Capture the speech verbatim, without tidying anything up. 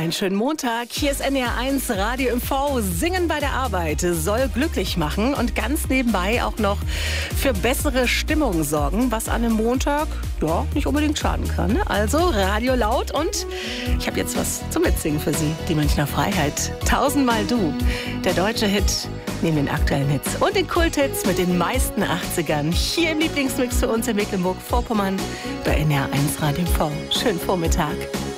Einen schönen Montag. Hier ist N D R eins Radio M V. Singen bei der Arbeit soll glücklich machen und ganz nebenbei auch noch für bessere Stimmung sorgen, was an einem Montag ja nicht unbedingt schaden kann. Ne? Also Radio laut und ich habe jetzt was zum Mitsingen für Sie. Die Münchner Freiheit. Tausendmal du. Der deutsche Hit neben den aktuellen Hits und den Kulthits mit den meisten achtzigern. Hier im Lieblingsmix für uns in Mecklenburg-Vorpommern bei N D R eins Radio M V. Schönen Vormittag.